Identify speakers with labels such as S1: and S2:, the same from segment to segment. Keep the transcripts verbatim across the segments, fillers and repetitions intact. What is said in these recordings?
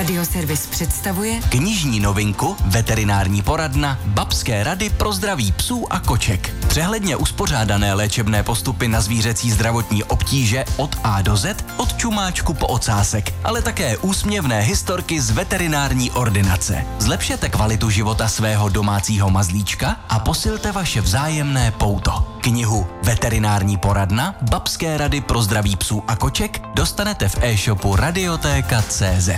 S1: Radioservis představuje
S2: knižní novinku Veterinární poradna Babské rady pro zdraví psů a koček. Přehledně uspořádané léčebné postupy na zvířecí zdravotní obtíže od A do Z, od čumáčku po ocásek, ale také úsměvné historky z veterinární ordinace. Zlepšete kvalitu života svého domácího mazlíčka a posilte vaše vzájemné pouto. Knihu Veterinární poradna Babské rady pro zdraví psů a koček dostanete v e-shopu radiotéka tečka cé zet.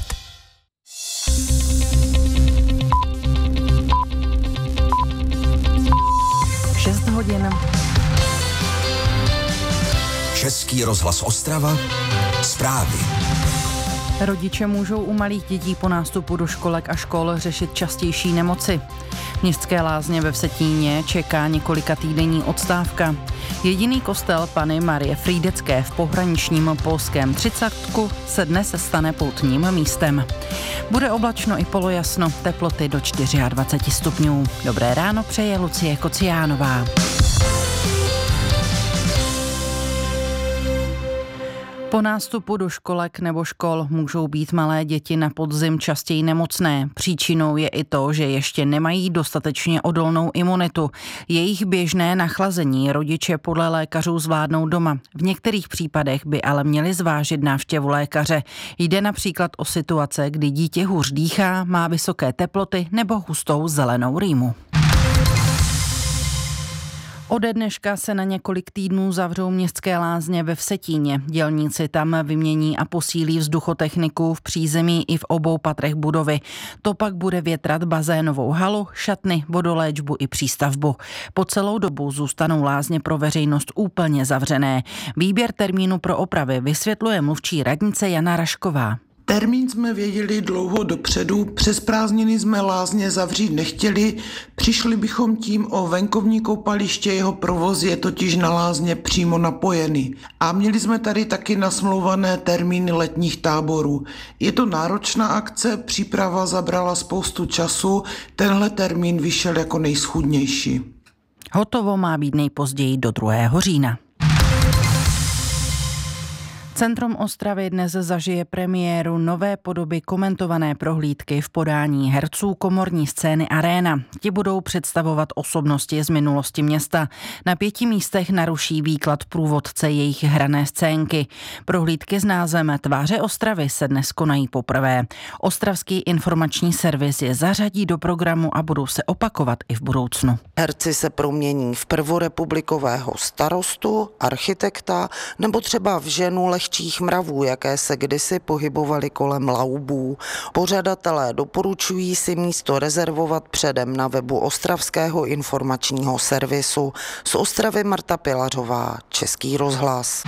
S3: šest hodin.
S4: Český rozhlas Ostrava. Zprávy.
S3: Rodiče můžou u malých dětí po nástupu do školek a škol řešit častější nemoci. Městské lázně ve Vsetíně čeká několika týdenní odstávka. Jediný kostel Panny Marie Frýdecké v pohraničním polském Třicatku se dnes stane poutním místem. Bude oblačno i polojasno, teploty do dvacet čtyři stupňů. Dobré ráno přeje Lucie Kociánová. Po nástupu do školek nebo škol můžou být malé děti na podzim častěji nemocné. Příčinou je i to, že ještě nemají dostatečně odolnou imunitu. Jejich běžné nachlazení rodiče podle lékařů zvládnou doma. V některých případech by ale měli zvážit návštěvu lékaře. Jde například o situace, kdy dítě hůř dýchá, má vysoké teploty nebo hustou zelenou rýmu. Ode dneška se na několik týdnů zavřou městské lázně ve Vsetíně. Dělníci tam vymění a posílí vzduchotechniku v přízemí i v obou patrech budovy. To pak bude větrat bazénovou halu, šatny, vodoléčbu i přístavbu. Po celou dobu zůstanou lázně pro veřejnost úplně zavřené. Výběr termínu pro opravy vysvětluje mluvčí radnice Jana Rašková.
S5: Termín jsme věděli dlouho dopředu, přes prázdniny jsme lázně zavřít nechtěli, přišli bychom tím o venkovní koupaliště, jeho provoz je totiž na lázně přímo napojený. A měli jsme tady taky nasmlouvané termíny letních táborů. Je to náročná akce, příprava zabrala spoustu času, tenhle termín vyšel jako nejschůdnější.
S3: Hotovo má být nejpozději do druhého října. Centrum Ostravy dnes zažije premiéru nové podoby komentované prohlídky v podání herců komorní scény Arena. Ti budou představovat osobnosti z minulosti města. Na pěti místech naruší výklad průvodce jejich hrané scénky. Prohlídky s názvem Tváře Ostravy se dnes konají poprvé. Ostravský informační servis je zařadí do programu a budou se opakovat i v budoucnu.
S6: Herci se promění v prvorepublikového starostu, architekta nebo třeba v ženu lehčích mravů, jaké se kdysi pohybovaly kolem laubů. Pořadatelé doporučují si místo rezervovat předem na webu Ostravského informačního servisu. Z Ostravy Marta Pilařová, Český rozhlas.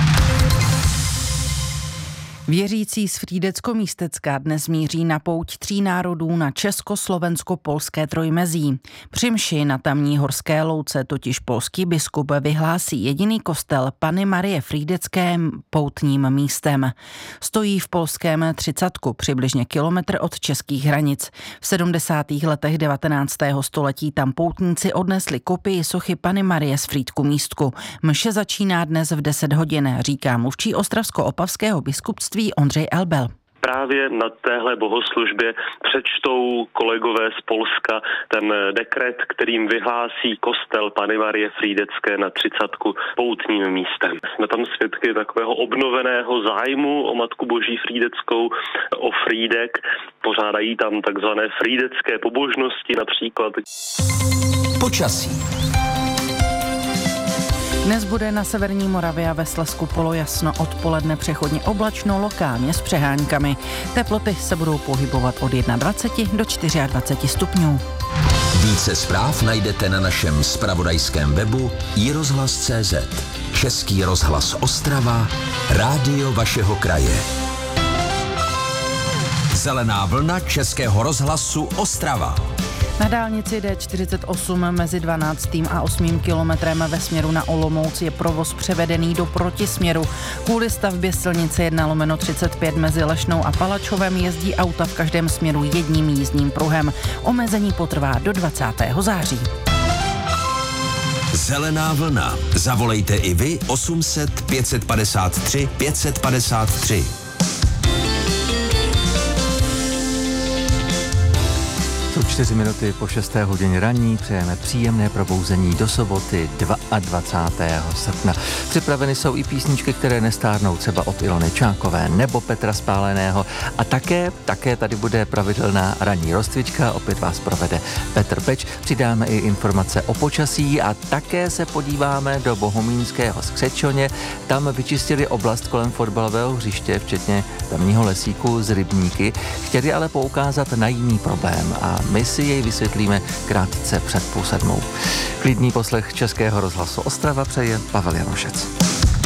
S3: Věřící z Frýdecko-Místecka dnes míří na pouť tří národů na česko-slovensko-polské trojmezí. Při mši na tamní horské louce totiž polský biskup vyhlásí jediný kostel Panny Marie Frýdecké poutním místem. Stojí v polském Třicatku, přibližně kilometr od českých hranic. V sedmdesátých letech devatenáctého století tam poutníci odnesli kopii sochy Panny Marie z Frýdku Místku. Mše začíná dnes v deset hodin, říká mluvčí ostravsko-opavského biskupství Ondřej Elbel.
S7: Právě na téhle bohoslužbě přečtou kolegové z Polska ten dekret, kterým vyhlásí kostel Panny Marie Frýdecké na Třicatku poutním místem. Jsme tam svědky takového obnoveného zájmu o Matku Boží Frýdeckou, o Frýdek. Pořádají tam takzvané frýdecké pobožnosti například.
S4: Počasí.
S3: Dnes bude na severní Moravě a ve Slezsku polojasno, odpoledne přechodně oblačno, lokálně s přeháňkami. Teploty se budou pohybovat od dvacet jedna do dvacet čtyři stupňů.
S4: Více zpráv najdete na našem zpravodajském webu i rozhlas tečka cé zet. Český rozhlas Ostrava, rádio vašeho kraje. Zelená vlna Českého rozhlasu Ostrava.
S3: Na dálnici D čtyřicet osm mezi dvanáctým a osmým kilometrem ve směru na Olomouc je provoz převedený do protisměru. Kvůli stavbě silnice jedna lomeno třicet pět mezi Lešnou a Palačovem jezdí auta v každém směru jedním jízdním pruhem. Omezení potrvá do dvacátého září.
S4: Zelená vlna. Zavolejte i vy osm set pět padesát tři pět padesát tři.
S1: Jsou čtyři minuty po šesté hodině ranní, přejeme příjemné probouzení do soboty dvacátého druhého srpna. Připraveny jsou i písničky, které nestárnou, třeba od Ilony Čákové nebo Petra Spáleného. A také, také tady bude pravidelná ranní rozcvička, opět vás provede Petr Peč. Přidáme i informace o počasí a také se podíváme do bohumínského Skřečoně. Tam vyčistili oblast kolem fotbalového hřiště, včetně tamního lesíku z rybníky. Chtěli ale poukázat na jiný problém a my si jej vysvětlíme krátce před půl sedmou. Klidný poslech Českého rozhlasu Ostrava přeje Pavel Janošec.